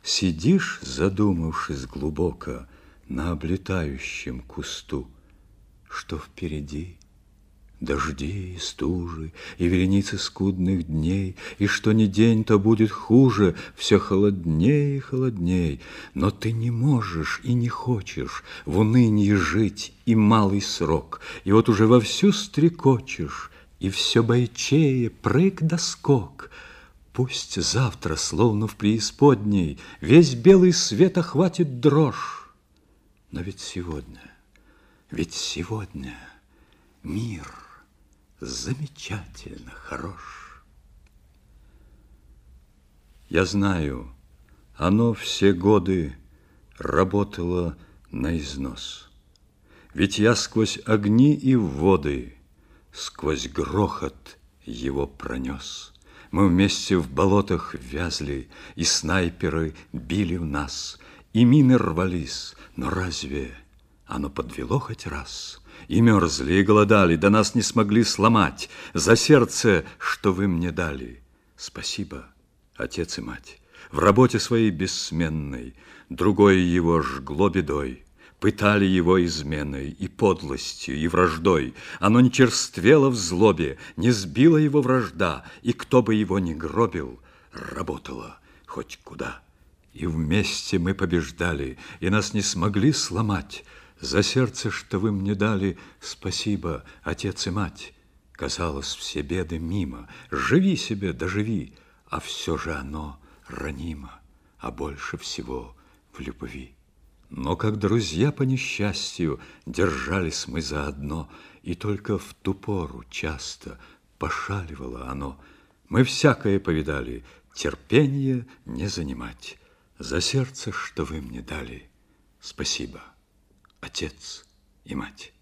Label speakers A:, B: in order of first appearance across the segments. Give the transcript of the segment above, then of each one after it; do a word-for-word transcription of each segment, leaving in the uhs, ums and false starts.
A: Сидишь, задумавшись глубоко, на облетающем кусту. Что впереди? Дожди и стужи, и вереницы скудных дней, и что ни день, то будет хуже, все холодней и холодней. Но ты не можешь и не хочешь в унынии жить и малый срок, и вот уже вовсю стрекочешь, и все бойчее прыг да скок. Пусть завтра, словно в преисподней, весь белый свет охватит дрожь. Но ведь сегодня, ведь сегодня мир замечательно хорош. Я знаю, оно все годы работало на износ. Ведь я сквозь огни и воды, сквозь грохот его пронес. Мы вместе в болотах вязли, и снайперы били в нас, и мины рвались, но разве оно подвело хоть раз? И мерзли, и голодали, да нас не смогли сломать за сердце, что вы мне дали. Спасибо, отец и мать. В работе своей бессменной другое его жгло бедой. Пытали его изменой и подлостью, и враждой. Оно не черствело в злобе, не сбила его вражда, и кто бы его ни гробил, работало хоть куда. И вместе мы побеждали, и нас не смогли сломать. За сердце, что вы мне дали, спасибо, отец и мать. Казалось, все беды мимо, живи себе, доживи, а все же оно ранимо, а больше всего в любви. Но как друзья по несчастью держались мы заодно, и только в ту пору часто пошаливало оно. Мы всякое повидали, терпенье не занимать. За сердце, что вы мне дали, спасибо, отец и мать.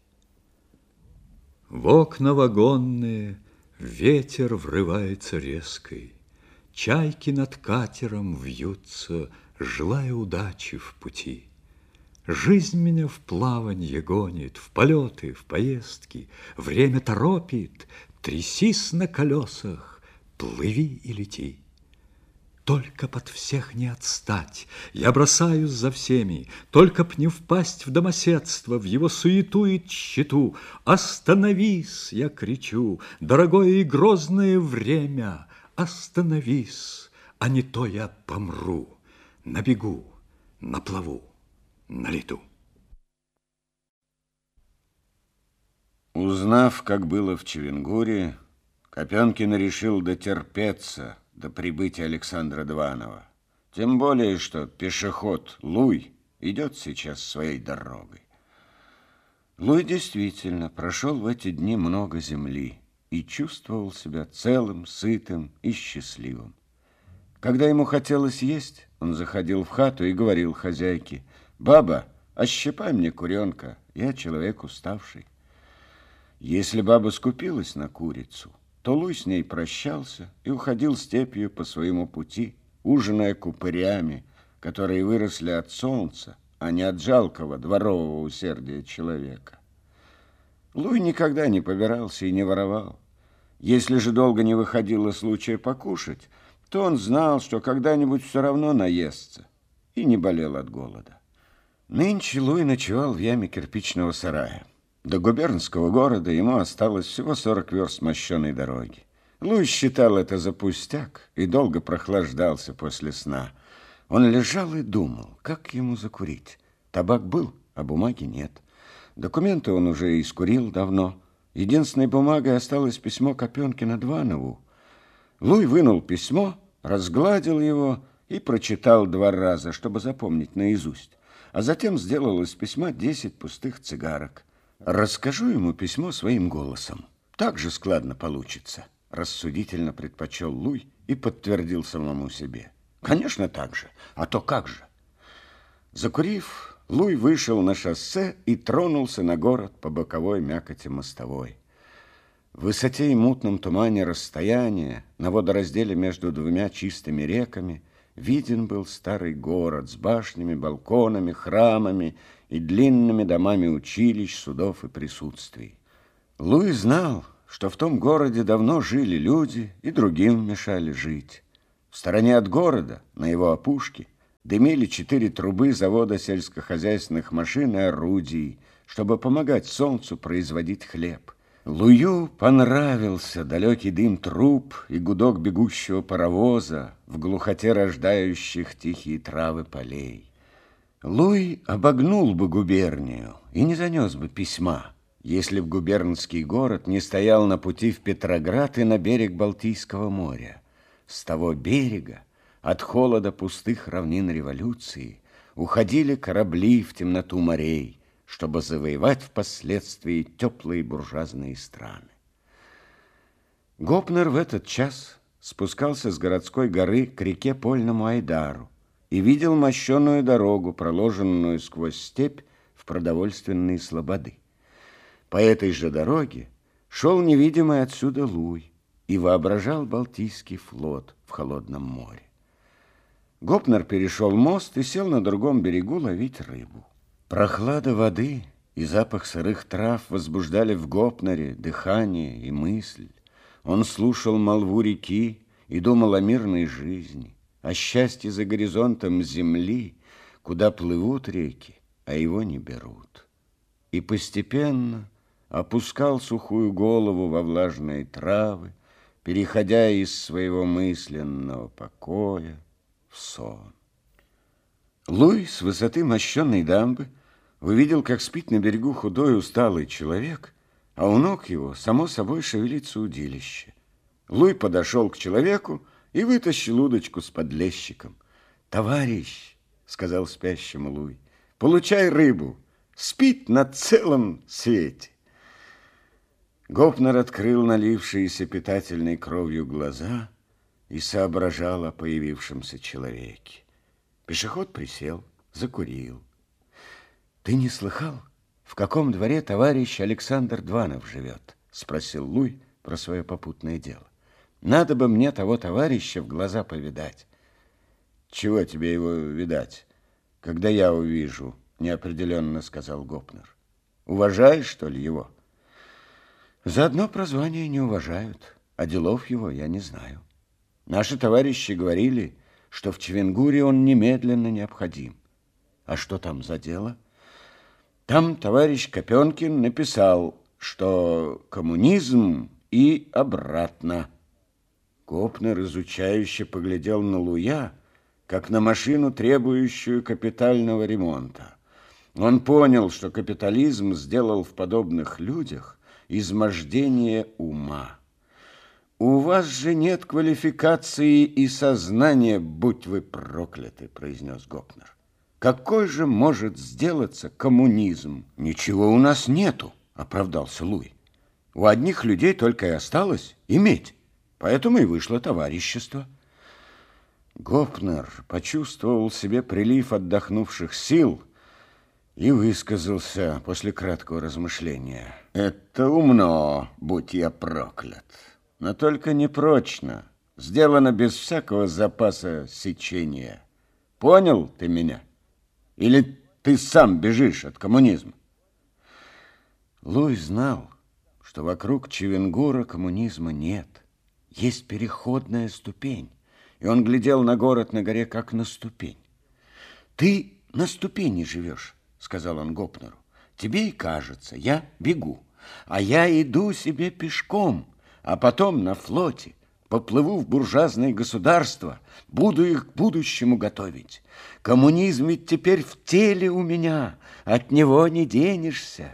A: В окна вагонные ветер врывается резкой, чайки над катером вьются, желая удачи в пути. Жизнь меня в плаванье гонит, в полеты, в поездки, время торопит, трясись на колесах, плыви и лети. Только под всех не отстать, я бросаюсь за всеми, только б не впасть в домоседство, в его суету и тщету. Остановись, я кричу, дорогое и грозное время, остановись, а не то я помру на бегу, на плаву, на лету.
B: Узнав, как было в Чевенгуре, Копенкин решил дотерпеться до прибытия Александра Дванова. Тем более, что пешеход Луй идет сейчас своей дорогой. Луй действительно прошел в эти дни много земли и чувствовал себя целым, сытым и счастливым. Когда ему хотелось есть, он заходил в хату и говорил хозяйке: «Баба, ощипай мне куренка, я человек уставший». Если баба скупилась на курицу, то Луй с ней прощался и уходил степью по своему пути, ужиная купырями, которые выросли от солнца, а не от жалкого дворового усердия человека. Луй никогда не побирался и не воровал. Если же долго не выходило случая покушать, то он знал, что когда-нибудь все равно наестся, и не болел от голода. Нынче Луй ночевал в яме кирпичного сарая. До губернского города ему осталось всего сорок верст мощеной дороги. Луй считал это за пустяк и долго прохлаждался после сна. Он лежал и думал, как ему закурить. Табак был, а бумаги нет. Документы он уже искурил давно. Единственной бумагой осталось письмо Копенкина Дванову. Луй вынул письмо, разгладил его и прочитал два раза, чтобы запомнить наизусть. А затем сделал из письма десять пустых цигарок. Расскажу ему письмо своим голосом. Так же складно получится, рассудительно предпочел Луй и подтвердил самому себе. Конечно, так же, а то как же? Закурив, Луй вышел на шоссе и тронулся на город по боковой мякоти мостовой. В высоте и мутном тумане расстояния, на водоразделе между двумя чистыми реками, виден был старый город с башнями, балконами, храмами и длинными домами училищ, судов и присутствий. Луи знал, что в том городе давно жили люди и другим мешали жить. В стороне от города, на его опушке, Дымили четыре трубы завода сельскохозяйственных машин и орудий, чтобы помогать солнцу производить хлеб. Лую понравился далекий дым труб и гудок бегущего паровоза в глухоте рождающих тихие травы полей. Луй обогнул бы губернию и не занес бы письма, если б губернский город не стоял на пути в Петроград и на берег Балтийского моря. С того берега, от холода пустых равнин революции, уходили корабли в темноту морей, чтобы завоевать впоследствии теплые буржуазные страны. Гопнер в этот час спускался с городской горы к реке Польному Айдару и видел мощеную дорогу, проложенную сквозь степь в продовольственные слободы. По этой же дороге шел невидимый отсюда Луй и воображал Балтийский флот в холодном море. Гопнер перешел мост и сел на другом берегу ловить рыбу. Прохлада воды и запах сырых трав возбуждали в Гопнере дыхание и мысль. Он слушал молву реки и думал о мирной жизни, о счастье за горизонтом земли, куда плывут реки, а его не берут. И постепенно опускал сухую голову во влажные травы, переходя из своего мысленного покоя в сон. Луй с высоты мощенной дамбы увидел, как спит на берегу худой усталый человек, а у ног его само собой шевелится удилище. Луй подошел к человеку и вытащил удочку с подлещиком. «Товарищ, — сказал спящему Луй, — получай рыбу, спит на целом свете». Гопнер открыл налившиеся питательной кровью глаза и соображал о появившемся человеке. Пешеход присел, закурил. «Ты не слыхал, в каком дворе товарищ Александр Дванов живет?» — спросил Луй про свое попутное дело. «Надо бы мне того товарища в глаза повидать». «Чего тебе его видать, когда я увижу?» — неопределенно сказал Гопнер. «Уважаешь, что ли, его?» «За одно прозвание не уважают, а делов его я не знаю. Наши товарищи говорили, что в Чевенгуре он немедленно необходим. А что там за дело? Там товарищ Копенкин написал, что коммунизм и обратно». Гопнер изучающе поглядел на Луя, как на машину, требующую капитального ремонта. Он понял, что капитализм сделал в подобных людях измождение ума. «У вас же нет квалификации и сознания, будь вы прокляты», — произнес Гопнер. «Какой же может сделаться коммунизм?» «Ничего у нас нету», — оправдался Луй. «У одних людей только и осталось иметь, поэтому и вышло товарищество». Гопнер почувствовал в себе прилив отдохнувших сил и высказался после краткого размышления. «Это умно, будь я проклят, но только непрочно, сделано без всякого запаса сечения. Понял ты меня? Или ты сам бежишь от коммунизма?» Луй знал, что вокруг Чевенгура коммунизма нет, есть переходная ступень, и он глядел на город на горе, как на ступень. «Ты на ступени живешь», — сказал он Гопнеру. «Тебе и кажется, я бегу, а я иду себе пешком, а потом на флоте поплыву в буржуазные государства, буду их к будущему готовить. Коммунизм ведь теперь в теле у меня, от него не денешься».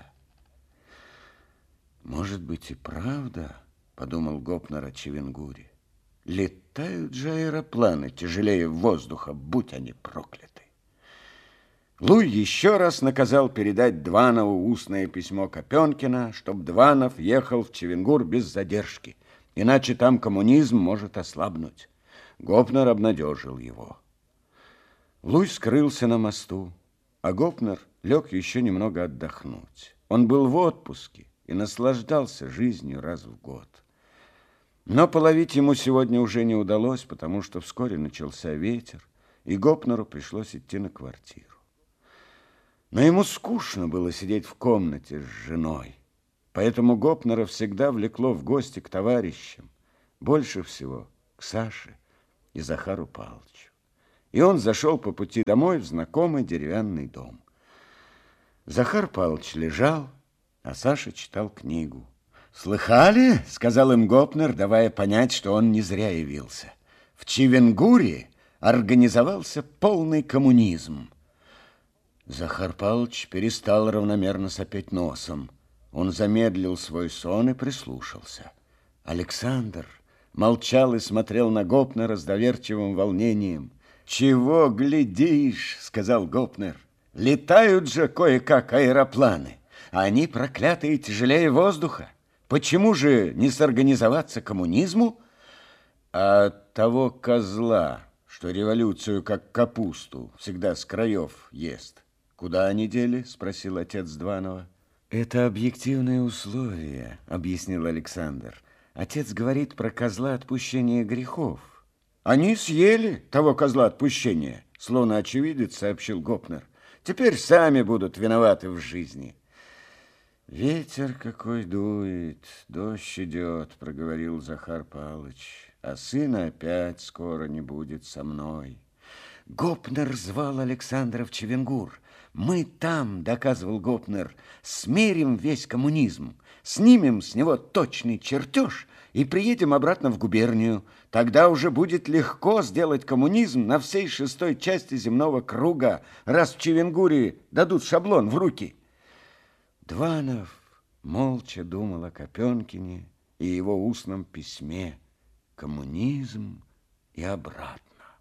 B: «Может быть, и правда, — подумал Гопнер о Чевенгуре, — летают же аэропланы тяжелее воздуха, будь они прокляты». Луй еще раз наказал передать Дванову устное письмо Копенкина, чтоб Дванов ехал в Чевенгур без задержки, иначе там коммунизм может ослабнуть. Гопнер обнадежил его. Луй скрылся на мосту, а Гопнер лег еще немного отдохнуть. Он был в отпуске и наслаждался жизнью раз в год. Но половить ему сегодня уже не удалось, потому что вскоре начался ветер, и Гопнеру пришлось идти на квартиру. Но ему скучно было сидеть в комнате с женой, поэтому Гопнера всегда влекло в гости к товарищам, больше всего к Саше и Захару Павловичу. и он зашел по пути домой в знакомый деревянный дом. Захар Павлович лежал, а Саша читал книгу. «Слыхали?» — сказал им Гопнер, давая понять, что он не зря явился. «В Чивенгуре организовался полный коммунизм». Захар Павлович перестал равномерно сопеть носом. Он замедлил свой сон и прислушался. Александр молчал и смотрел на Гопнера с доверчивым волнением. «Чего глядишь?» — сказал Гопнер. «Летают же кое-как аэропланы, а они, проклятые, тяжелее воздуха. Почему же не сорганизоваться коммунизму?» «А того козла, что революцию как капусту всегда с краев ест, куда они дели?» — спросил отец Дванова. «Это объективные условия», — объяснил Александр. «Отец говорит про козла отпущения грехов». «Они съели того козла отпущения», — словно очевидец сообщил Гопнер. «Теперь сами будут виноваты в жизни». «Ветер какой дует, дождь идет», — проговорил Захар Павлович. «А сына опять скоро не будет со мной». Гопнер звал Александра в Чивенгур. «Мы там, — доказывал Гопнер, — смерим весь коммунизм, снимем с него точный чертеж и приедем обратно в губернию. Тогда уже будет легко сделать коммунизм на всей шестой части земного круга, раз в Чивенгуре дадут шаблон в руки». Дванов молча думал о Копенкине и его устном письме «Коммунизм» и обратно.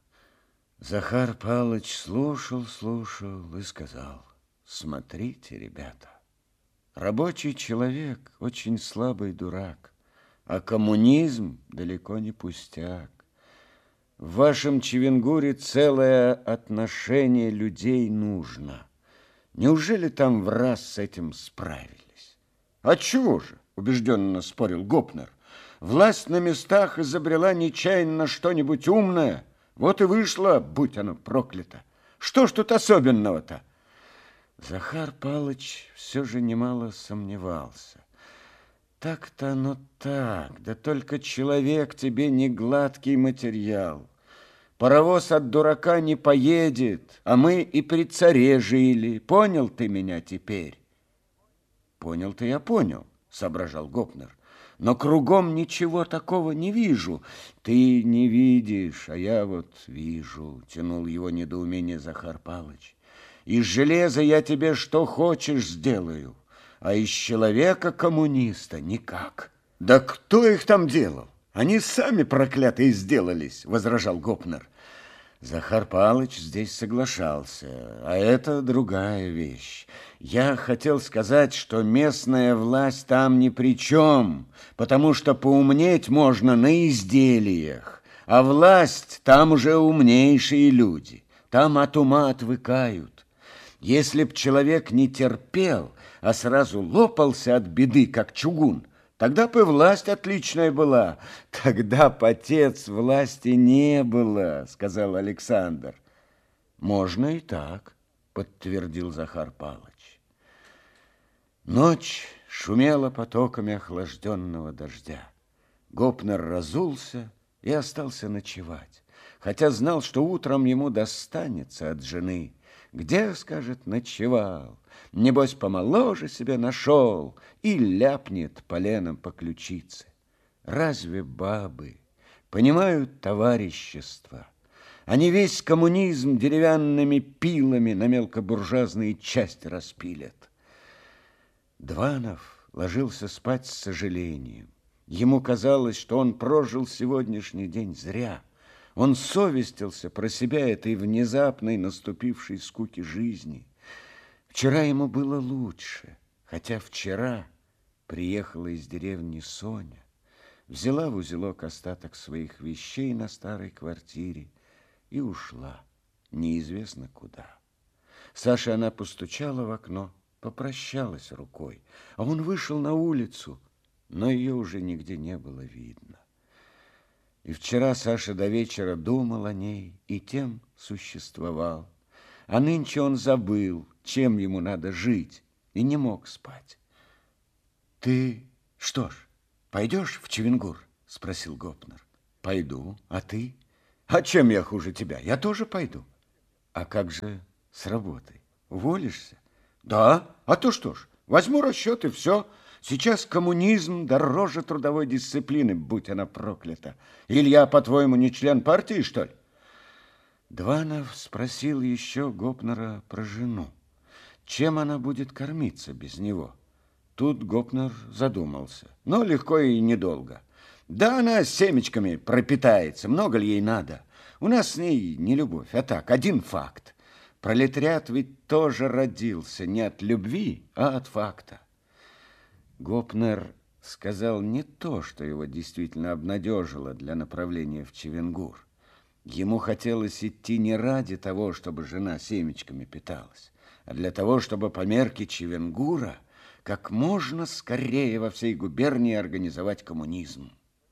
B: Захар Павлович слушал, слушал и сказал: «Смотрите, ребята, рабочий человек очень слабый дурак, а коммунизм далеко не пустяк. В вашем Чивенгуре целое отношение людей нужно. Неужели там в раз с этим справились?» «Отчего же?» — убежденно спорил Гопнер. «Власть на местах изобрела нечаянно что-нибудь умное. Вот и вышло, будь оно проклято. Что ж тут особенного-то?» Захар Павлович все же немало сомневался. «Так-то оно так, да только человек тебе не гладкий материал. Паровоз от дурака не поедет, а мы и при царе жили. Понял ты меня теперь?» «Понял-то я понял», — соображал Гопнер. «Но кругом ничего такого не вижу». «Ты не видишь, а я вот вижу», — тянул его недоумение Захар Павлович. «Из железа я тебе что хочешь сделаю, а из человека-коммуниста никак». «Да кто их там делал? Они сами проклятые сделались», — возражал Гопнер. Захар Павлович здесь соглашался, а это другая вещь. «Я хотел сказать, что местная власть там ни при чем, потому что поумнеть можно на изделиях, а власть там уже умнейшие люди, там от ума отвыкают. Если б человек не терпел, а сразу лопался от беды, как чугун, тогда бы власть отличная была. Тогда б, отец, власти не было», — сказал Александр. «Можно и так», — подтвердил Захар Павлович. Ночь шумела потоками охлажденного дождя. Гопнер разулся и остался ночевать, хотя знал, что утром ему достанется от жены. «Где, — скажет, — ночевал? Небось, помоложе себе нашел», и ляпнет поленом по ключице. Разве бабы понимают товарищество? Они весь коммунизм деревянными пилами на мелкобуржуазные части распилят. Дванов ложился спать с сожалением. Ему казалось, что он прожил сегодняшний день зря. Он совестился про себя этой внезапной наступившей скуки жизни. Вчера ему было лучше, хотя вчера приехала из деревни Соня, взяла в узелок остаток своих вещей на старой квартире и ушла, неизвестно куда. Саше она постучала в окно, попрощалась рукой, а он вышел на улицу, но ее уже нигде не было видно. И вчера Саша до вечера думал о ней и тем существовал, а нынче он забыл, чем ему надо жить, и не мог спать. «Ты что ж, пойдешь в Чивенгур?» — спросил Гопнер. «Пойду, а ты?» А чем я хуже тебя? Я тоже пойду. А как же с работой? Уволишься? Да, а то что ж, возьму расчет и все. Сейчас коммунизм дороже трудовой дисциплины, будь она проклята. Или я, по-твоему, не член партии, что ли? Дванов спросил еще Гопнера про жену. Чем она будет кормиться без него? Тут Гопнер задумался, но легко и недолго. Да она с семечками пропитается, много ли ей надо? У нас с ней не любовь, а так, один факт. Пролетариат ведь тоже родился не от любви, а от факта. Гопнер сказал не то, что его действительно обнадежило для направления в Чевенгур. Ему хотелось идти не ради того, чтобы жена семечками питалась, а для того, чтобы по мерке Чевенгура как можно скорее во всей губернии организовать коммунизм.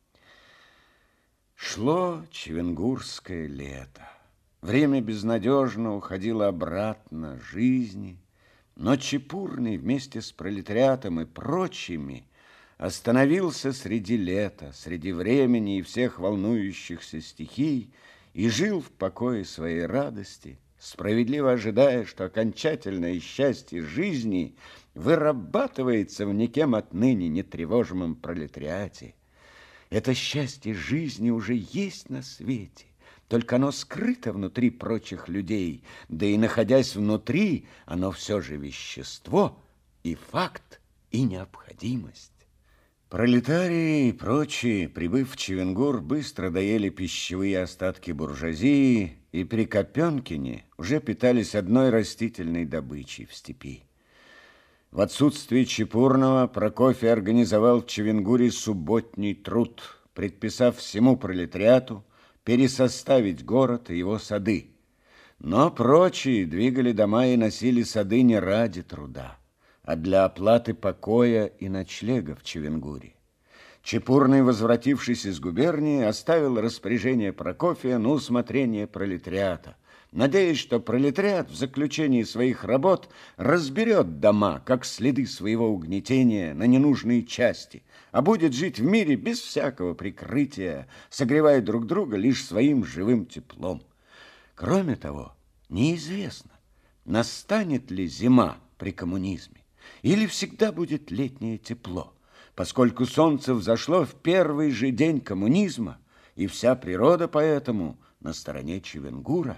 B: Шло чевенгурское лето. Время безнадежно уходило обратно жизни, но Чепурный вместе с пролетариатом и прочими остановился среди лета, среди времени и всех волнующихся стихий и жил в покое своей радости, справедливо ожидая, что окончательное счастье жизни вырабатывается в никем отныне нетревожимом пролетариате. Это счастье жизни уже есть на свете, только оно скрыто внутри прочих людей, да и находясь внутри, оно все же вещество и факт, и необходимость. Пролетарии и прочие, прибыв в Чевенгур, быстро доели пищевые остатки буржуазии и при Копенкине уже питались одной растительной добычей в степи. В отсутствие Чепурного Прокофий организовал в Чевенгуре субботний труд, предписав всему пролетариату пересоставить город и его сады. Но прочие двигали дома и носили сады не ради труда, а для оплаты покоя и ночлега в Чевенгуре. Чепурный, возвратившись из губернии, оставил распоряжение Прокофия на усмотрение пролетариата, надеясь, что пролетариат в заключении своих работ разберет дома, как следы своего угнетения, на ненужные части, а будет жить в мире без всякого прикрытия, согревая друг друга лишь своим живым теплом. Кроме того, неизвестно, настанет ли зима при коммунизме, или всегда будет летнее тепло, поскольку солнце взошло в первый же день коммунизма, и вся природа поэтому на стороне Чевенгура.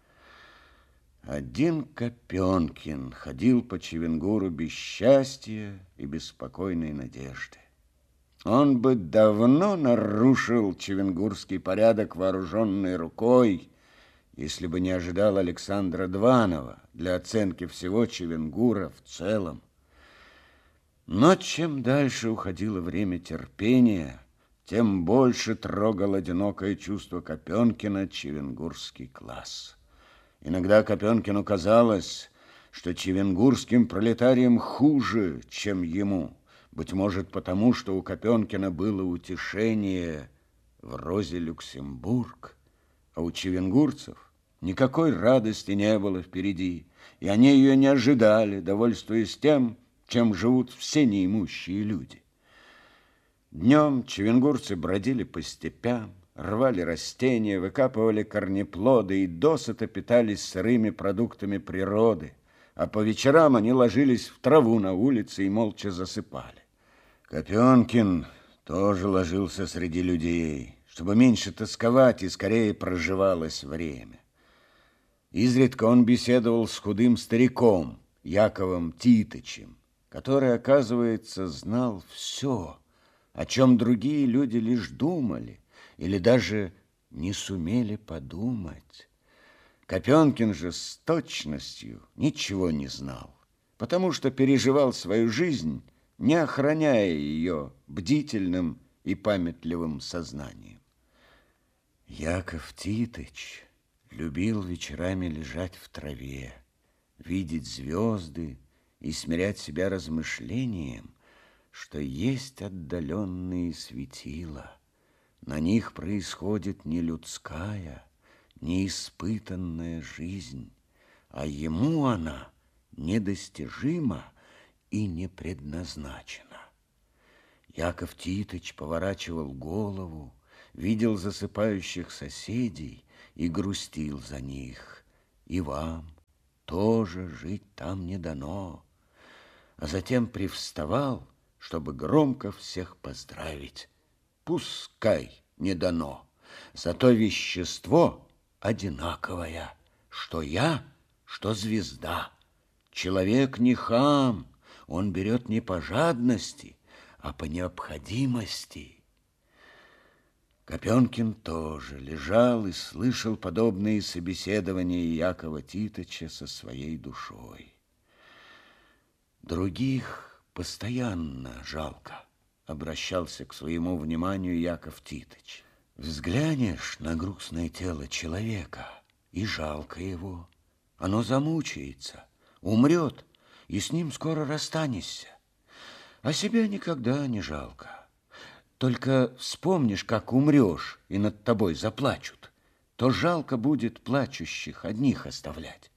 B: Один Копенкин ходил по Чевенгуру без счастья и беспокойной надежды. Он бы давно нарушил чевенгурский порядок вооруженной рукой, если бы не ожидал Александра Дванова для оценки всего Чевенгура в целом. Но чем дальше уходило время терпения, тем больше трогал одинокое чувство Копенкина чевенгурский класс. Иногда Копенкину казалось, что чевенгурским пролетариям хуже, чем ему. Быть может, потому, что у Копенкина было утешение в розе Люксембург, а у чевенгурцев никакой радости не было впереди, и они ее не ожидали, довольствуясь тем, чем живут все неимущие люди. Днем чевенгурцы бродили по степям, рвали растения, выкапывали корнеплоды и досыта питались сырыми продуктами природы, а по вечерам они ложились в траву на улице и молча засыпали. Копенкин тоже ложился среди людей, чтобы меньше тосковать и скорее проживалось время. Изредка он беседовал с худым стариком Яковом Титычем, который, оказывается, знал все, о чем другие люди лишь думали или даже не сумели подумать. Копенкин же с точностью ничего не знал, потому что переживал свою жизнь, не охраняя ее бдительным и памятливым сознанием. Яков Титыч любил вечерами лежать в траве, видеть звезды и смирять себя размышлением, что есть отдаленные светила. На них происходит не людская, неиспытанная жизнь, а ему она недостижима и не предназначена. Яков Титыч поворачивал голову, видел засыпающих соседей и грустил за них. И вам тоже жить там не дано. А затем привставал, чтобы громко всех поздравить. Пускай не дано, зато вещество одинаковое, что я, что звезда. Человек не хам, он берет не по жадности, а по необходимости. Копенкин тоже лежал и слышал подобные собеседования Якова Титыча со своей душой. Других постоянно жалко, обращался к своему вниманию Яков Титыч. Взглянешь на грустное тело человека, и жалко его. Оно замучается, умрет, и с ним скоро расстанешься. А себя никогда не жалко. Только вспомнишь, как умрешь, и над тобой заплачут, то жалко будет плачущих одних оставлять.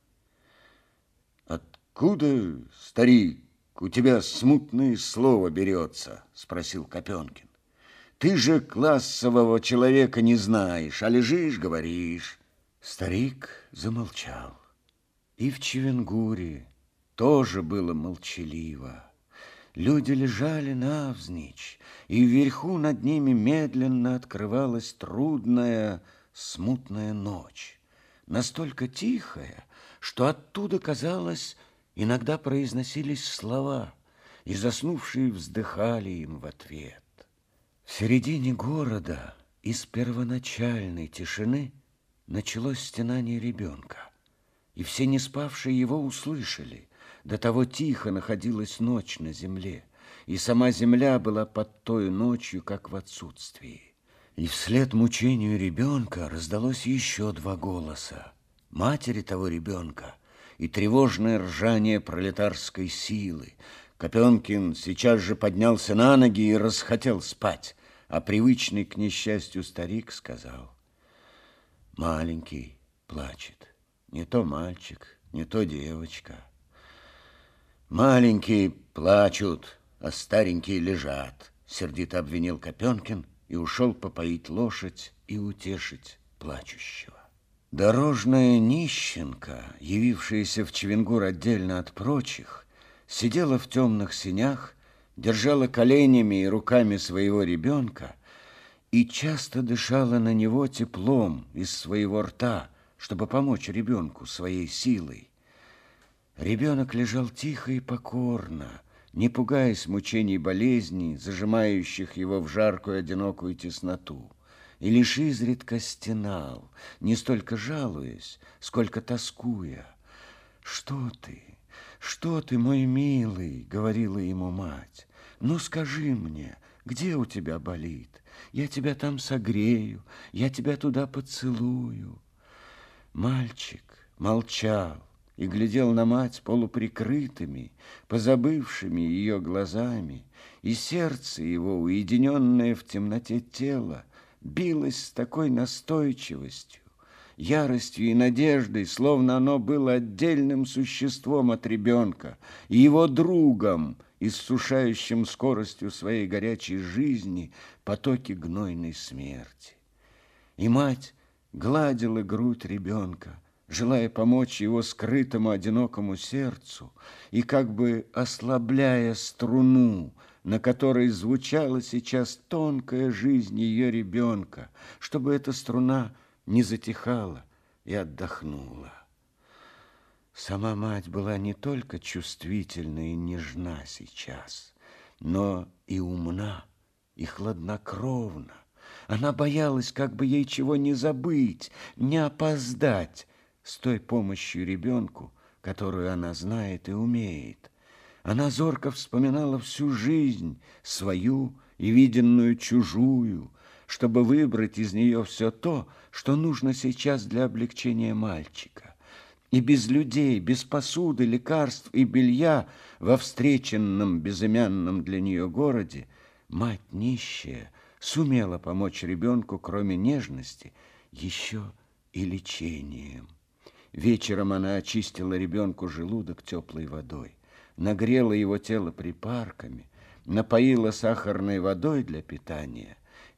B: Откуда, старик, у тебя смутное слово берется? Спросил Копенкин. Ты же классового человека не знаешь, а лежишь, говоришь. Старик замолчал. И в Чевенгуре тоже было молчаливо. Люди лежали навзничь, и вверху над ними медленно открывалась трудная, смутная ночь, настолько тихая, что оттуда, казалось, иногда произносились слова, и заснувшие вздыхали им в ответ. В середине города из первоначальной тишины началось стенание ребенка, и все не спавшие его услышали. До того тихо находилась ночь на земле, и сама земля была под той ночью, как в отсутствии. И вслед мучению ребенка раздалось еще два голоса: матери того ребенка и тревожное ржание пролетарской силы. Копенкин сейчас же поднялся на ноги и расхотел спать, а привычный к несчастью старик сказал: маленький плачет, не то мальчик, не то девочка. Маленькие плачут, а старенькие лежат, сердито обвинил Копенкин и ушел попоить лошадь и утешить плачущего. Дорожная нищенка, явившаяся в Чевенгур отдельно от прочих, сидела в темных сенях, держала коленями и руками своего ребенка и часто дышала на него теплом из своего рта, чтобы помочь ребенку своей силой. Ребенок лежал тихо и покорно, не пугаясь мучений болезней, зажимающих его в жаркую одинокую тесноту, и лишь изредка стенал, не столько жалуясь, сколько тоскуя. «Что ты, что ты, мой милый?» — говорила ему мать. «Ну, скажи мне, где у тебя болит? Я тебя там согрею, я тебя туда поцелую». Мальчик молчал и глядел на мать полуприкрытыми, позабывшими ее глазами, и сердце его, уединенное в темноте тела, билось с такой настойчивостью, яростью и надеждой, словно оно было отдельным существом от ребенка и его другом, иссушающим скоростью своей горячей жизни потоки гнойной смерти. И мать гладила грудь ребенка, желая помочь его скрытому одинокому сердцу и как бы ослабляя струну, на которой звучала сейчас тонкая жизнь ее ребенка, чтобы эта струна не затихала и отдохнула. Сама мать была не только чувствительна и нежна сейчас, но и умна, и хладнокровна. Она боялась, как бы ей чего не забыть, не опоздать с той помощью ребенку, которую она знает и умеет. Она зорко вспоминала всю жизнь, свою и виденную чужую, чтобы выбрать из нее все то, что нужно сейчас для облегчения мальчика. И без людей, без посуды, лекарств и белья во встреченном безымянном для нее городе мать нищая сумела помочь ребенку, кроме нежности, еще и лечением. Вечером она очистила ребенку желудок теплой водой, нагрела его тело припарками, напоила сахарной водой для питания,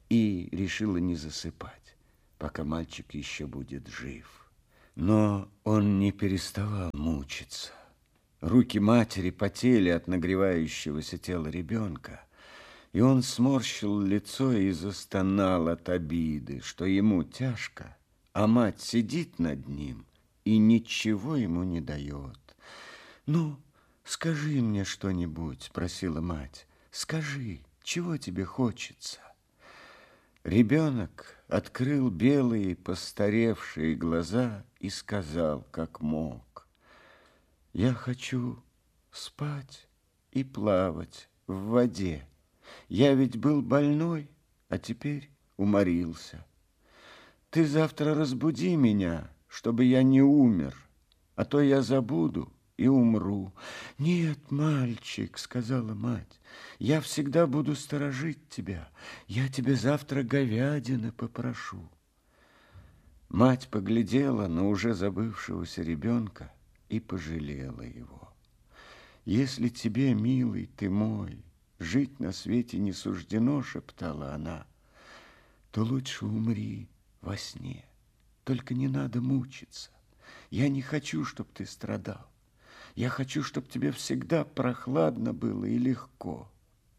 B: и решила не засыпать, пока мальчик еще будет жив. Но он не переставал мучиться. Руки матери потели от нагревающегося тела ребенка, и он сморщил лицо и застонал от обиды, что ему тяжко, а мать сидит над ним и ничего ему не дает. «Ну, скажи мне что-нибудь», — просила мать, — «скажи, чего тебе хочется?» Ребенок открыл белые постаревшие глаза и сказал, как мог: «Я хочу спать и плавать в воде. Я ведь был больной, а теперь уморился. Ты завтра разбуди меня, чтобы я не умер, а то я забуду и умру». «Нет, мальчик, — сказала мать, — я всегда буду сторожить тебя. Я тебе завтра говядины попрошу». Мать поглядела на уже забывшегося ребенка и пожалела его. «Если тебе, милый ты мой, жить на свете не суждено, — шептала она, — то лучше умри во сне. Только не надо мучиться. Я не хочу, чтоб ты страдал. Я хочу, чтоб тебе всегда прохладно было и легко».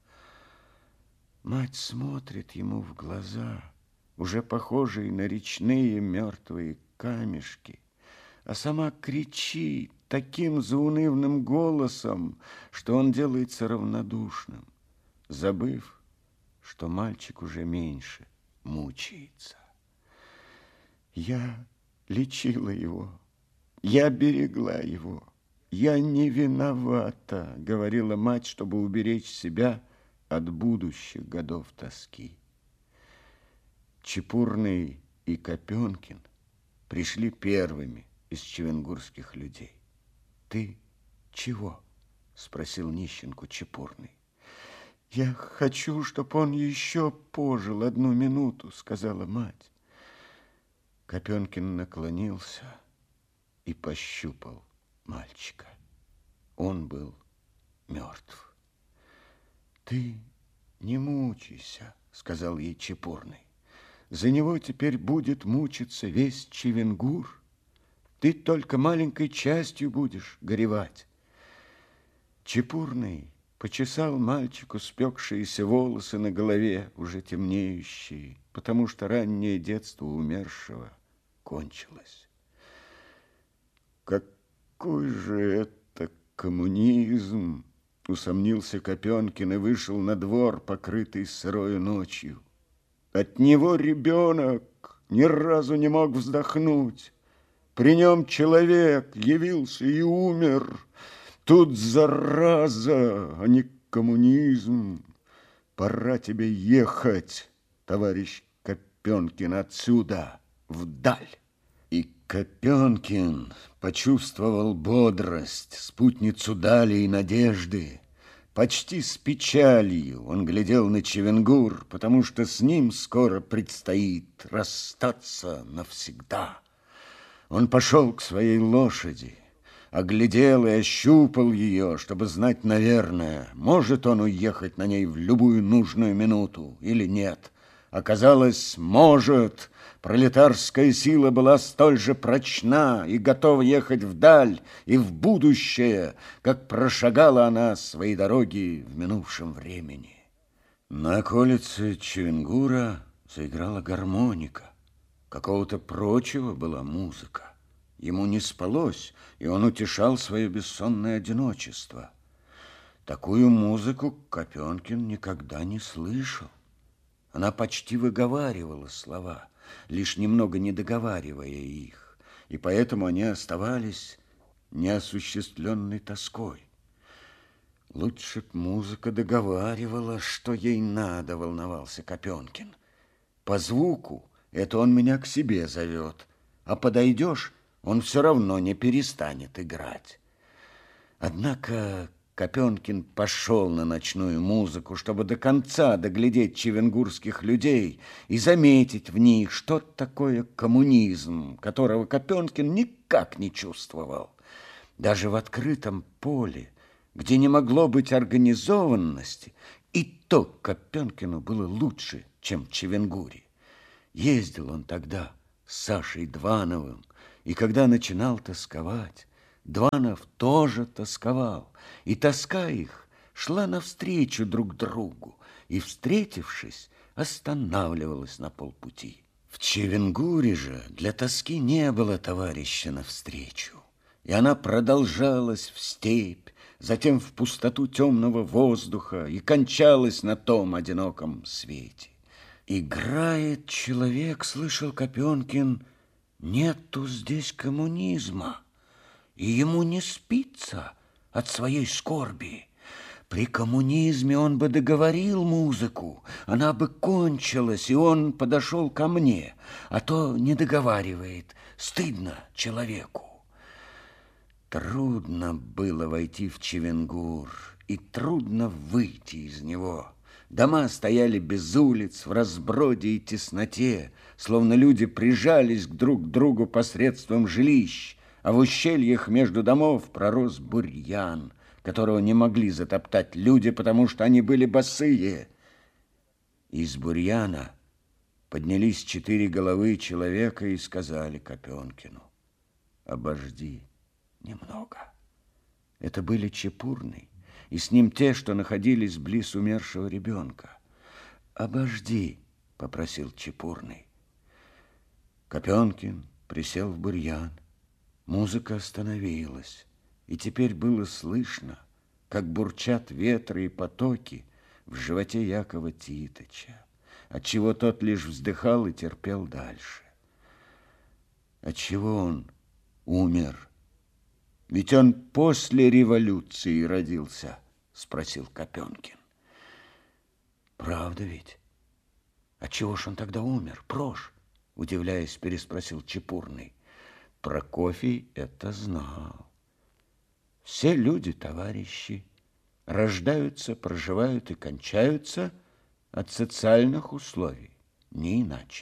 B: Мать смотрит ему в глаза, уже похожие на речные мертвые камешки, а сама кричит таким заунывным голосом, что он делается равнодушным, забыв, что мальчик уже меньше мучается. «Я лечила его, я берегла его, я не виновата», — говорила мать, чтобы уберечь себя от будущих годов тоски. Чепурный и Копенкин пришли первыми из чевенгурских людей. «Ты чего?» — спросил нищенку Чепурный. «Я хочу, чтоб он еще пожил одну минуту», — сказала мать. Копенкин наклонился и пощупал мальчика. Он был мертв. «Ты не мучайся», — сказал ей Чепурный. «За него теперь будет мучиться весь Чевенгур. Ты только маленькой частью будешь горевать». Чепурный почесал мальчику спекшиеся волосы на голове, уже темнеющие, потому что раннее детство умершего кончилось. «Какой же это коммунизм!» — усомнился Копенкин и вышел на двор, покрытый сырою ночью. От него ребенок ни разу не мог вздохнуть. При нем человек явился и умер. Тут зараза, а не коммунизм. Пора тебе ехать, товарищ Копенкин, отсюда, вдаль. И Копенкин почувствовал бодрость, спутницу дали и надежды. Почти с печалью он глядел на Чевенгур, потому что с ним скоро предстоит расстаться навсегда. Он пошел к своей лошади, оглядел и ощупал ее, чтобы знать, наверное, может он уехать на ней в любую нужную минуту или нет. Оказалось, может. Пролетарская сила была столь же прочна и готова ехать вдаль и в будущее, как прошагала она свои дороги в минувшем времени. На околице Чевенгура заиграла гармоника. Какого-то прочего была музыка. Ему не спалось, и он утешал свое бессонное одиночество. Такую музыку Копенкин никогда не слышал. Она почти выговаривала слова, лишь немного не договаривая их, и поэтому они оставались неосуществленной тоской. Лучше б музыка договаривала, что ей надо, волновался Копенкин. По звуку это он меня к себе зовет, а подойдешь, он все равно не перестанет играть. Однако Копенкин пошел на ночную музыку, чтобы до конца доглядеть чевенгурских людей и заметить в них что-то такое коммунизм, которого Копенкин никак не чувствовал. Даже в открытом поле, где не могло быть организованности, и то Копенкину было лучше, чем в Чевенгуре. Ездил он тогда с Сашей Двановым, и когда начинал тосковать, Дванов тоже тосковал, и тоска их шла навстречу друг другу, и, встретившись, останавливалась на полпути. В Чевенгуре же для тоски не было товарища навстречу, и она продолжалась в степь, затем в пустоту темного воздуха и кончалась на том одиноком свете. «Играет человек, — слышал Копенкин, — нету здесь коммунизма, и ему не спится от своей скорби. При коммунизме он бы договорил музыку, она бы кончилась, и он подошел ко мне, а то не договаривает, стыдно человеку». Трудно было войти в Чевенгур, и трудно выйти из него. Дома стояли без улиц, в разброде и тесноте, словно люди прижались друг к другу посредством жилищ, а в ущельях между домов пророс бурьян, которого не могли затоптать люди, потому что они были босые. Из бурьяна поднялись четыре головы человека и сказали Копенкину: «Обожди немного». Это были Чепурный, и с ним те, что находились близ умершего ребенка. «Обожди», — попросил Чепурный. Копенкин присел в бурьян. Музыка остановилась, и теперь было слышно, как бурчат ветры и потоки в животе Якова Титыча, отчего тот лишь вздыхал и терпел дальше. Отчего он умер? Ведь он после революции родился, спросил Копенкин. Правда ведь? Отчего ж он тогда умер, Прош? Удивляясь, переспросил Чепурный. Прокофий это знал. Все люди товарищи, рождаются, проживают и кончаются от социальных условий, не иначе.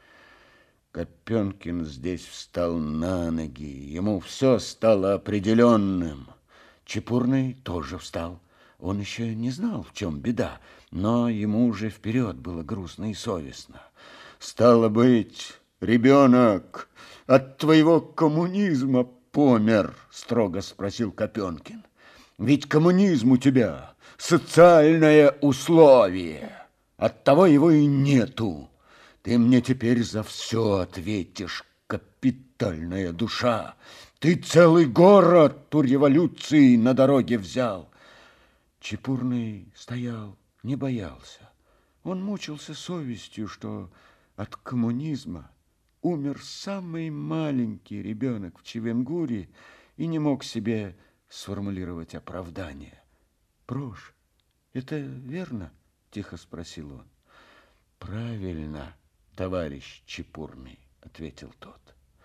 B: Копенкин здесь встал на ноги, ему все стало определенным. Чепурный тоже встал. Он еще не знал, в чем беда, но ему уже вперед было грустно и совестно. «Стало быть, ребенок от твоего коммунизма помер?» — строго спросил Копенкин. «Ведь коммунизм у тебя социальное условие, оттого его и нету. Ты мне теперь за все ответишь, капитальная душа. Ты целый город у революции на дороге взял». Чепурный стоял, не боялся. Он мучился совестью, что от коммунизма умер самый маленький ребенок в Чевенгуре и не мог себе сформулировать оправдание. «Прош, это верно?» — тихо спросил он. «Правильно, товарищ Чепурный», — ответил тот.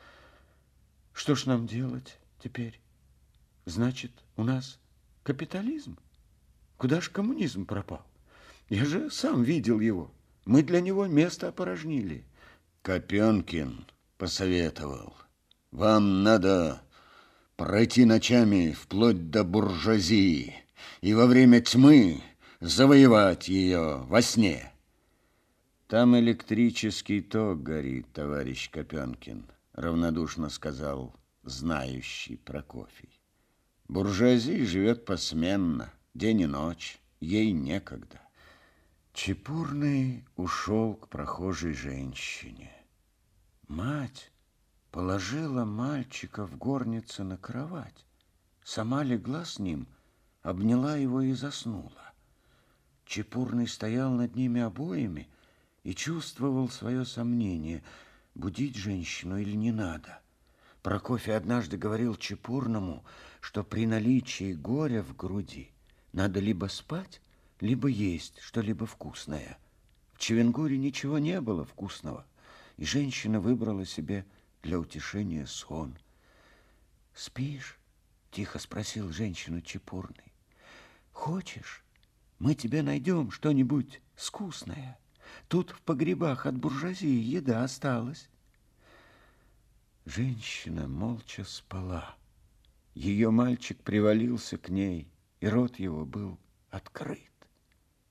B: «Что ж нам делать теперь? Значит, у нас капитализм? Куда ж коммунизм пропал? Я же сам видел его. Мы для него место опорожнили». Копенкин посоветовал: «Вам надо пройти ночами вплоть до буржуазии и во время тьмы завоевать ее во сне». «Там электрический ток горит, товарищ Копенкин», — равнодушно сказал знающий Прокофий. «Буржуазия живет посменно, день и ночь, ей некогда». Чепурный ушел к прохожей женщине. Мать положила мальчика в горнице на кровать, сама легла с ним, обняла его и заснула. Чепурный стоял над ними обоими и чувствовал свое сомнение, будить женщину или не надо. Прокофий однажды говорил Чепурному, что при наличии горя в груди надо либо спать, либо есть что-либо вкусное. В Чевенгуре ничего не было вкусного, и женщина выбрала себе для утешения сон. «Спишь?» — тихо спросил женщину Чепурный. «Хочешь, мы тебе найдем что-нибудь вкусное? Тут в погребах от буржуазии еда осталась». Женщина молча спала. Ее мальчик привалился к ней, и рот его был открыт.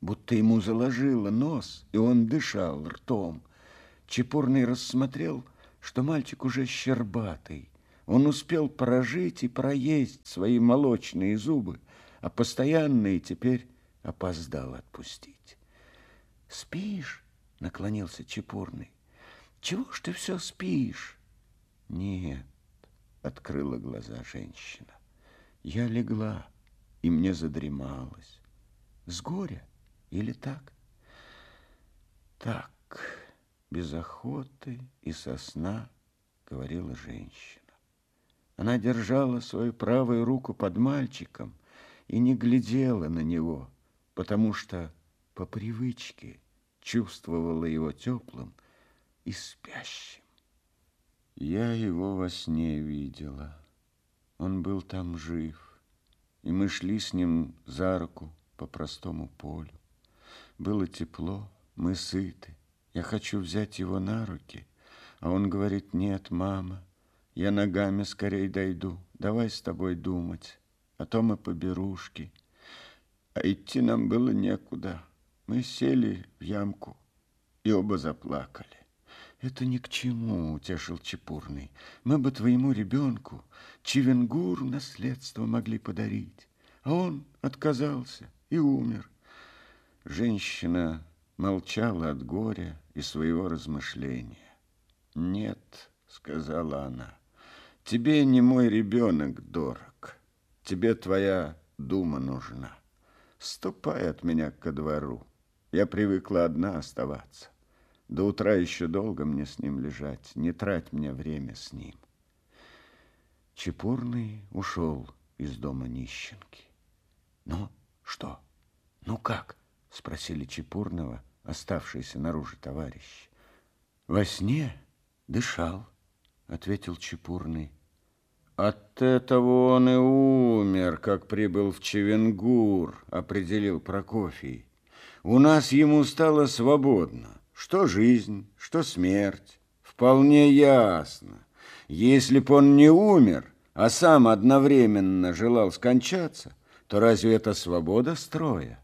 B: будто ему заложило нос, и он дышал ртом. Чепурный рассмотрел, что мальчик уже щербатый. Он успел прожить и проесть свои молочные зубы, а постоянные теперь опоздал отпустить. «Спишь?» — наклонился Чепурный. «Чего ж ты все спишь?» «Нет», — открыла глаза женщина. «Я легла, и мне задремалось. С горя или так?» «Так, без охоты и со сна», — говорила женщина. Она держала свою правую руку под мальчиком и не глядела на него, потому что по привычке чувствовала его теплым и спящим. Я его во сне видела. Он был там жив, и мы шли с ним за руку по простому полю. Было тепло, мы сыты. Я хочу взять его на руки, а он говорит: «Нет, мама, я ногами скорей дойду. Давай с тобой думать, а то мы поберушки». А идти нам было некуда. Мы сели в ямку и оба заплакали. «Это ни к чему», — утешил Чепурный. «Мы бы твоему ребенку Чивенгур наследство могли подарить, а он отказался и умер». Женщина молчала от горя и своего размышления. «Нет», — сказала она, — «тебе не мой ребенок дорог, тебе твоя дума нужна. Ступай от меня ко двору, я привыкла одна оставаться. До утра еще долго мне с ним лежать, не трать мне время с ним». Чепурный ушел из дома нищенки. «Ну, что? Ну как?» — спросили Чепурного оставшиеся наружу товарищи. «Во сне дышал», — ответил Чепурный. «От этого он и умер, как прибыл в Чивенгур», — определил Прокофий. «У нас ему стало свободно. Что жизнь, что смерть, вполне ясно. Если б он не умер, а сам одновременно желал скончаться, то разве это свобода строя?»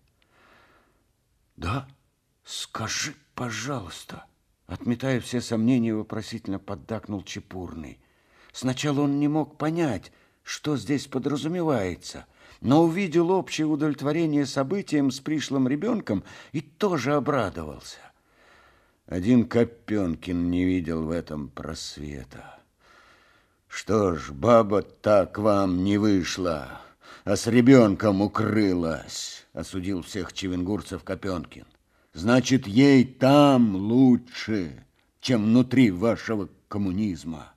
B: «Да, скажи, пожалуйста», — отметая все сомнения, вопросительно поддакнул Чепурный. Сначала он не мог понять, что здесь подразумевается, но увидел общее удовлетворение событием с пришлым ребенком и тоже обрадовался. Один Копенкин не видел в этом просвета. «Что ж, баба так вам не вышла, а с ребенком укрылась», — осудил всех чивенгурцев Копенкин. «Значит, ей там лучше, чем внутри вашего коммунизма».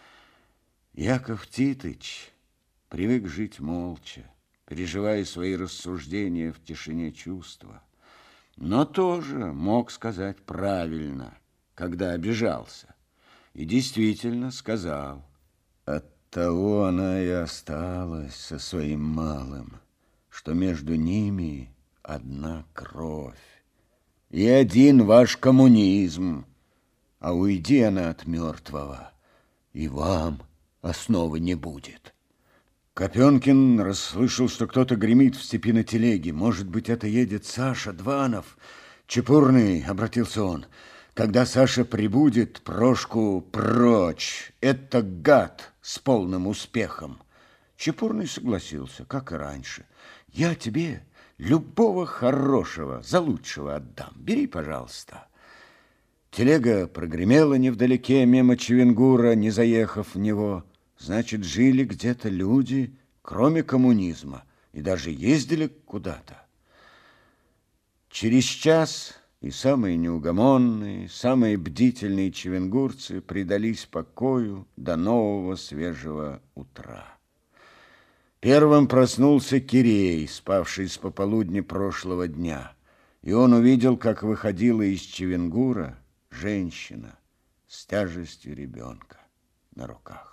B: Яков Титыч привык жить молча, переживая свои рассуждения в тишине чувства, но тоже мог сказать правильно, когда обижался. И действительно сказал: «Оттого она и осталась со своим малым, что между ними одна кровь и один ваш коммунизм, а уйди она от мертвого, и вам основы не будет». Копенкин расслышал, что кто-то гремит в степи на телеге. «Может быть, это едет Саша Дванов?» «Чепурный», — обратился он, — «когда Саша прибудет, Прошку прочь. Это гад с полным успехом». Чепурный согласился, как и раньше. «Я тебе любого хорошего за лучшего отдам. Бери, пожалуйста». Телега прогремела невдалеке мимо Чивенгура, не заехав в него. Значит, жили где-то люди, кроме коммунизма, и даже ездили куда-то. Через час и самые неугомонные, самые бдительные чивенгурцы предались покою до нового свежего утра. Первым проснулся Кирей, спавший с пополудни прошлого дня, и он увидел, как выходила из Чивенгура женщина с тяжестью ребенка на руках.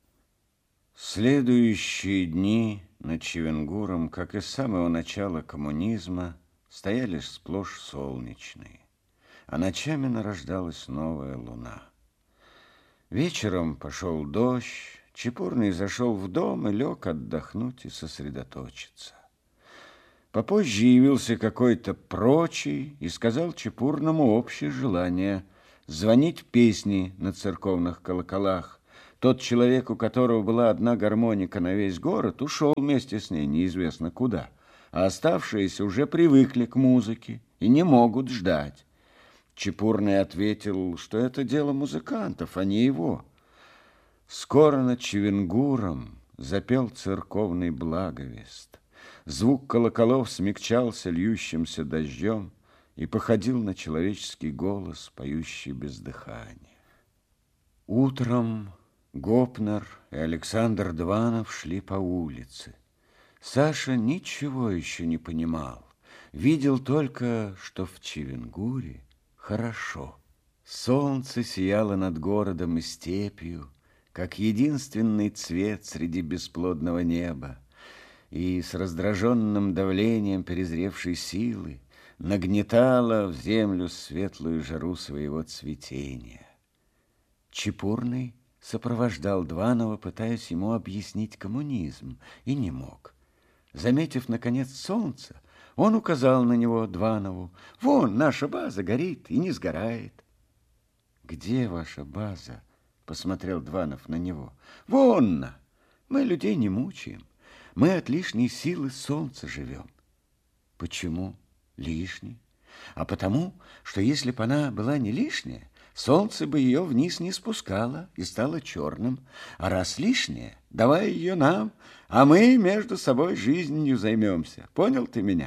B: Следующие дни над Чивенгуром, как и с самого начала коммунизма, стояли сплошь солнечные, а ночами нарождалась новая луна. Вечером пошел дождь, Чепурный зашел в дом и лег отдохнуть и сосредоточиться. Попозже явился какой-то прочий и сказал Чепурному общее желание звонить песни на церковных колоколах. Тот человек, у которого была одна гармоника на весь город, ушел вместе с ней неизвестно куда, а оставшиеся уже привыкли к музыке и не могут ждать. Чепурный ответил, что это дело музыкантов, а не его. Скоро над Чевенгуром запел церковный благовест. Звук колоколов смягчался льющимся дождем и походил на человеческий голос, поющий без дыхания. Утром Гопнер и Александр Дванов шли по улице. Саша ничего еще не понимал. Видел только, что в Чевенгуре хорошо. Солнце сияло над городом и степью, как единственный цвет среди бесплодного неба, и с раздраженным давлением перезревшей силы нагнетало в землю светлую жару своего цветения. Чепурный сопровождал Дванова, пытаясь ему объяснить коммунизм, и не мог. Заметив, наконец, солнце, он указал на него Дванову. «Вон, наша база горит и не сгорает». «Где ваша база?» — посмотрел Дванов на него. «Вон! Мы людей не мучаем. Мы от лишней силы солнца живем». «Почему лишней?» «А потому, что если бы она была не лишняя, солнце бы ее вниз не спускало и стало черным. А раз лишняя, давай ее нам, а мы между собой жизнью займемся. Понял ты меня?»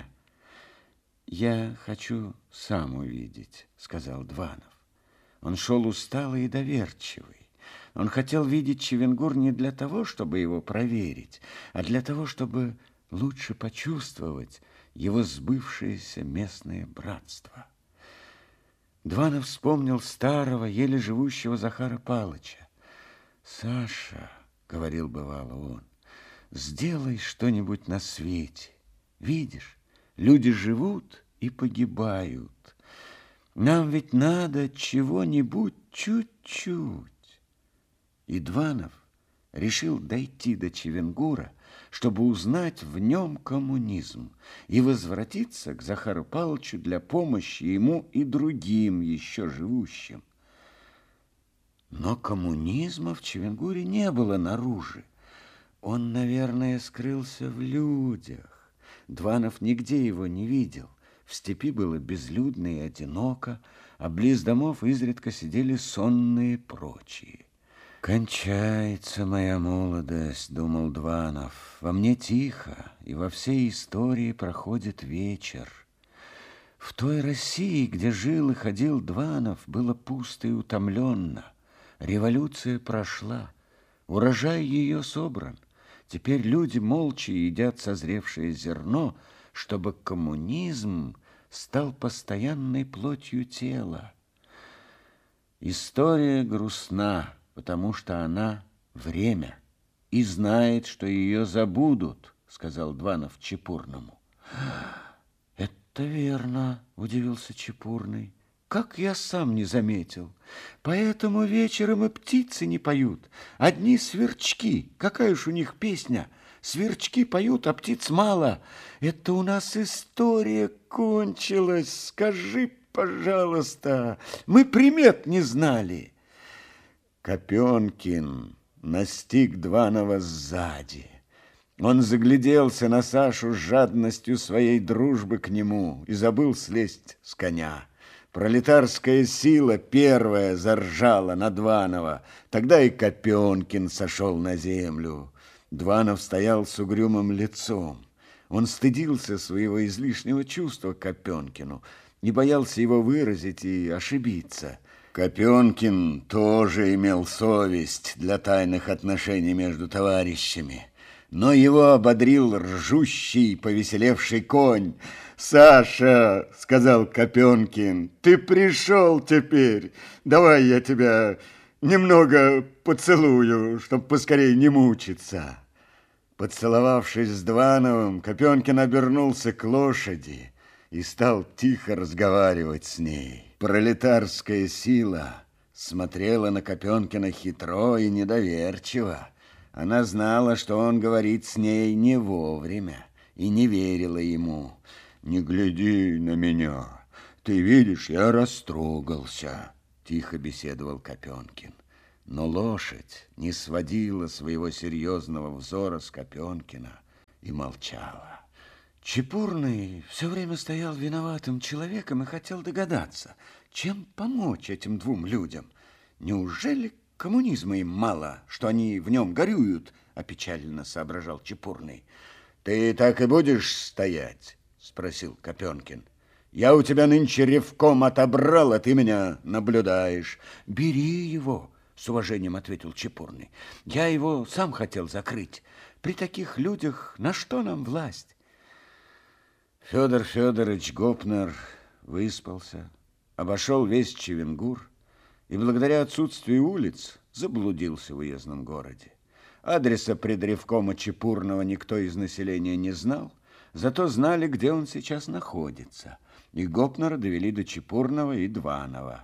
B: «Я хочу сам увидеть», — сказал Дванов. Он шел усталый и доверчивый. Он хотел видеть Чевенгур не для того, чтобы его проверить, а для того, чтобы лучше почувствовать его сбывшееся местное братство. Дванов вспомнил старого, еле живущего Захара Палыча. «Саша, — говорил бывало он, — сделай что-нибудь на свете. Видишь, люди живут и погибают. Нам ведь надо чего-нибудь чуть-чуть». И Дванов решил дойти до Чевенгура, чтобы узнать в нем коммунизм и возвратиться к Захару Павловичу для помощи ему и другим еще живущим. Но коммунизма в Чевенгуре не было наружу. Он, наверное, скрылся в людях. Дванов нигде его не видел. В степи было безлюдно и одиноко, а близ домов изредка сидели сонные прочие. «Кончается моя молодость», — думал Дванов. «Во мне тихо, и во всей истории проходит вечер». В той России, где жил и ходил Дванов, было пусто и утомленно. Революция прошла, урожай ее собран. Теперь люди молча едят созревшее зерно, чтобы коммунизм стал постоянной плотью тела. История грустна, потому что она время и знает, что ее забудут, сказал Дванов Чепурному. Это верно, удивился Чепурный. Как я сам не заметил. Поэтому вечером и птицы не поют. Одни сверчки. Какая уж у них песня. Сверчки поют, а птиц мало. Это у нас история кончилась. Скажи, пожалуйста, мы примет не знали. Копенкин настиг Дванова сзади. Он загляделся на Сашу с жадностью своей дружбы к нему и забыл слезть с коня. Пролетарская сила первая заржала на Дванова. Тогда и Копенкин сошел на землю. Дванов стоял с угрюмым лицом. Он стыдился своего излишнего чувства к Копенкину и боялся его выразить и ошибиться. Копенкин тоже имел совесть для тайных отношений между товарищами, но его ободрил ржущий, повеселевший конь. «Саша, — сказал Копенкин, — ты пришел теперь. Давай я тебя немного поцелую, чтоб поскорей не мучиться». Поцеловавшись с Двановым, Копенкин обернулся к лошади и стал тихо разговаривать с ней. Пролетарская сила смотрела на Копенкина хитро и недоверчиво. Она знала, что он говорит с ней не вовремя, и не верила ему. «Не гляди на меня, ты видишь, я растрогался», — тихо беседовал Копенкин. Но лошадь не сводила своего серьезного взора с Копенкина и молчала. Чепурный все время стоял виноватым человеком и хотел догадаться, чем помочь этим двум людям. Неужели коммунизма им мало, что они в нем горюют, опечаленно соображал Чепурный. «Ты так и будешь стоять?» — спросил Копенкин. «Я у тебя нынче ревком отобрал, а ты меня наблюдаешь». «Бери его», — с уважением ответил Чепурный. «Я его сам хотел закрыть. При таких людях на что нам власть?» Федор Федорович Гопнер выспался, обошел весь Чевенгур и благодаря отсутствию улиц заблудился в уездном городе. Адреса предревкома Чепурного никто из населения не знал, зато знали, где он сейчас находится, и Гопнера довели до Чепурного и Дванова.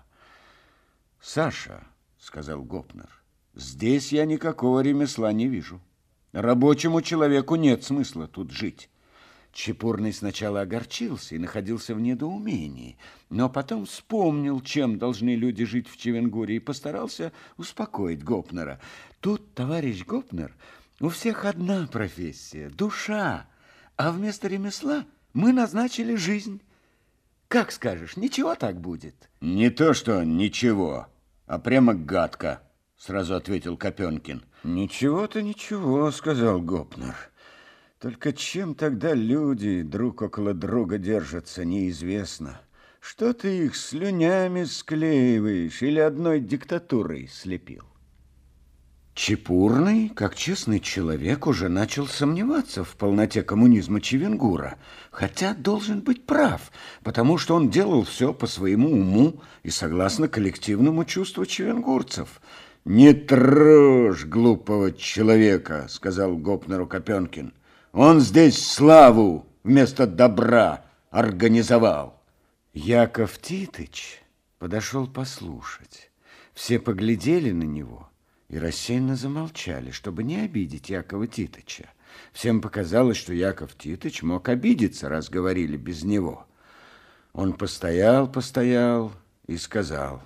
B: «Саша», — сказал Гопнер, — «здесь я никакого ремесла не вижу. Рабочему человеку нет смысла тут жить». Чепурный сначала огорчился и находился в недоумении, но потом вспомнил, чем должны люди жить в Чевенгуре, и постарался успокоить Гопнера. «Тут, товарищ Гопнер, у всех одна профессия – душа, а вместо ремесла мы назначили жизнь. Как скажешь, ничего так будет?» «Не то что ничего, а прямо гадко», – сразу ответил Копенкин. «Ничего-то ничего», – сказал Гопнер. «Только чем тогда люди друг около друга держатся, неизвестно. Что ты их слюнями склеиваешь или одной диктатурой слепил?» Чепурный, как честный человек, уже начал сомневаться в полноте коммунизма Чевенгура, хотя должен быть прав, потому что он делал все по своему уму и согласно коллективному чувству чевенгурцев. «Не трожь глупого человека», — сказал Гопнеру Копенкин. «Он здесь славу вместо добра организовал». Яков Титыч подошел послушать. Все поглядели на него и рассеянно замолчали, чтобы не обидеть Якова Титыча. Всем показалось, что Яков Титыч мог обидеться, раз говорили без него. Он постоял, постоял и сказал: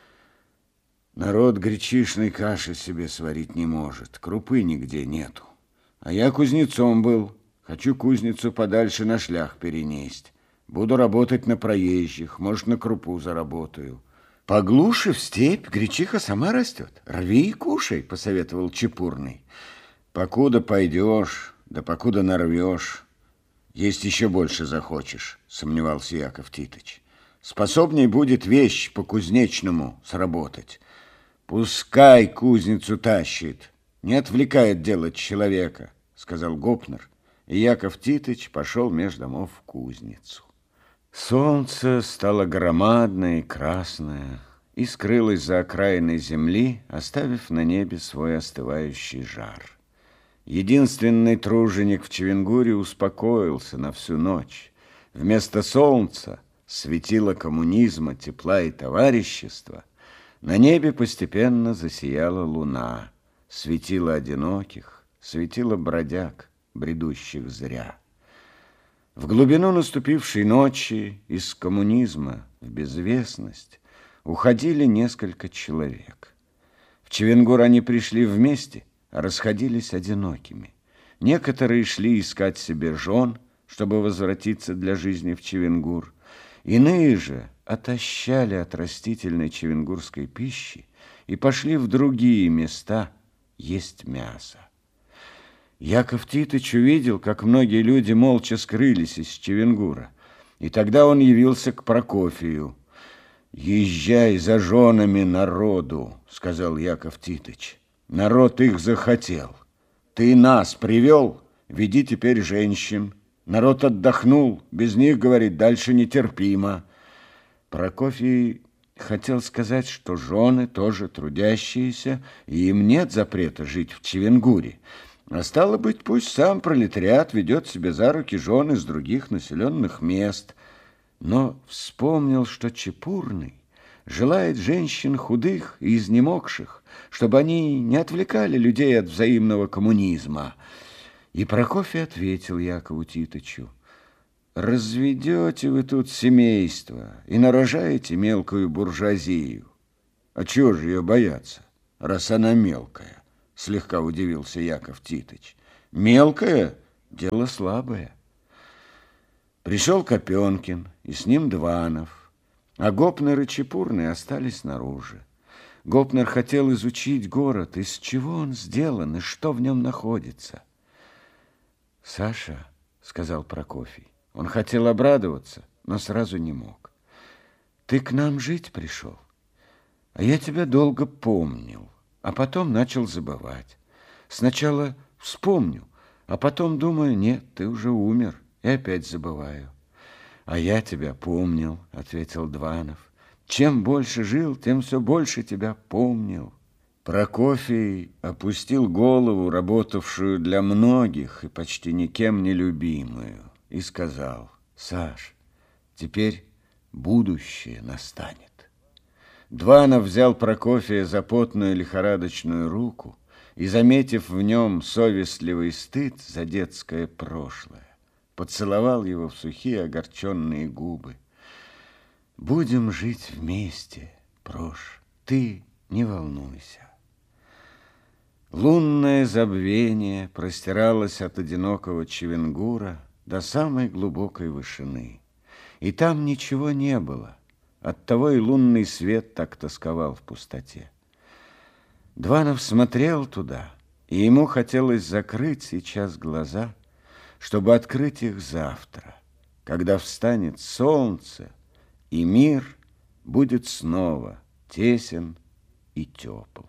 B: «Народ гречишной каши себе сварить не может, крупы нигде нету. А я кузнецом был, хочу кузницу подальше на шлях перенесть. Буду работать на проезжих, может, на крупу заработаю». «Поглуши в степь, гречиха сама растет. Рви и кушай», — посоветовал Чепурный. «Покуда пойдешь, да покуда нарвешь, есть еще больше захочешь», — сомневался Яков Титыч. «Способней будет вещь по-кузнечному сработать. Пускай кузницу тащит, не отвлекает дело человека», — сказал Гопнер, и Яков Титыч пошел меж домов в кузницу. Солнце стало громадное и красное и скрылось за окраиной земли, оставив на небе свой остывающий жар. Единственный труженик в Чевенгуре успокоился на всю ночь. Вместо солнца, светила коммунизма, тепла и товарищества, на небе постепенно засияла луна, светила одиноких, светила бродяг, бредущих зря. В глубину наступившей ночи из коммунизма в безвестность уходили несколько человек. В Чевенгур они пришли вместе, а расходились одинокими. Некоторые шли искать себе жен, чтобы возвратиться для жизни в Чевенгур. Иные же отощали от растительной чевенгурской пищи и пошли в другие места есть мясо. Яков Титыч увидел, как многие люди молча скрылись из Чевенгура, и тогда он явился к Прокофию. «Езжай за женами народу», — сказал Яков Титыч. «Народ их захотел. Ты нас привел, веди теперь женщин. Народ отдохнул, без них, говорит, дальше нетерпимо». Прокофий хотел сказать, что жены тоже трудящиеся, и им нет запрета жить в Чевенгуре. А стало быть, пусть сам пролетариат ведет себе за руки жен из других населенных мест. Но вспомнил, что Чепурный желает женщин худых и изнемогших, чтобы они не отвлекали людей от взаимного коммунизма. И Прокофий ответил Якову Титычу: разведете вы тут семейство и нарожаете мелкую буржуазию. А чего же ее бояться, раз она мелкая? Слегка удивился Яков Титыч. Мелкая — дело слабое. Пришел Копенкин, и с ним Дванов, а Гопнер и Чепурный остались снаружи. Гопнер хотел изучить город, из чего он сделан и что в нем находится. «Саша», — сказал Прокофий, он хотел обрадоваться, но сразу не мог. «Ты к нам жить пришел, а я тебя долго помнил, а потом начал забывать. Сначала вспомню, а потом думаю, нет, ты уже умер, и опять забываю». «А я тебя помнил», — ответил Дванов. «Чем больше жил, тем все больше тебя помнил». Прокофий опустил голову, работавшую для многих и почти никем не любимую, и сказал: «Саш, теперь будущее настанет». Дванов взял Прокофия за потную лихорадочную руку и, заметив в нем совестливый стыд за детское прошлое, поцеловал его в сухие огорченные губы. «Будем жить вместе, Прош, ты не волнуйся». Лунное забвение простиралось от одинокого Чевенгура до самой глубокой вышины, и там ничего не было, оттого и лунный свет так тосковал в пустоте. Дванов смотрел туда, и ему хотелось закрыть сейчас глаза, чтобы открыть их завтра, когда встанет солнце, и мир будет снова тесен и тепл.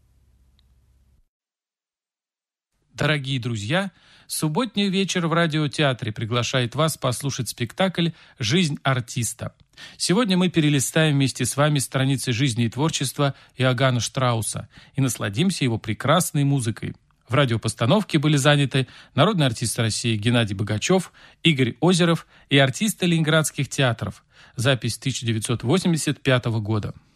C: Дорогие друзья, субботний вечер в радиотеатре приглашает вас послушать спектакль «Жизнь артиста». Сегодня мы перелистаем вместе с вами страницы жизни и творчества Иоганна Штрауса и насладимся его прекрасной музыкой. В радиопостановке были заняты народный артист России Геннадий Богачев, Игорь Озеров и артисты ленинградских театров. Запись тысяча девятьсот восемьдесят пятого года.